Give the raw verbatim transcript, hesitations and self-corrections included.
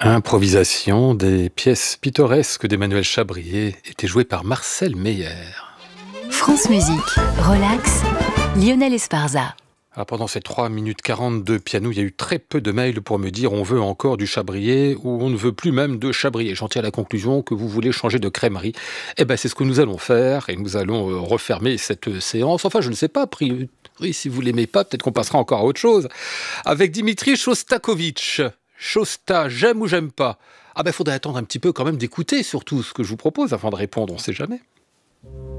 Improvisation, des pièces pittoresques d'Emmanuel Chabrier étaient jouées par Marcel Meyer. France Musique, relax, Lionel Esparza. Ah, pendant ces trois minutes quarante de piano, il y a eu très peu de mails pour me dire on veut encore du Chabrier ou on ne veut plus même de Chabrier. J'en tire à la conclusion que vous voulez changer de crèmerie. Eh ben c'est ce que nous allons faire et nous allons euh, refermer cette euh, séance. Enfin, je ne sais pas, a priori, si vous l'aimez pas, peut-être qu'on passera encore à autre chose. Avec Dimitri Shostakovich. Shosta, j'aime ou j'aime pas? Ah ben faudrait attendre un petit peu quand même d'écouter surtout ce que je vous propose avant de répondre, on sait jamais.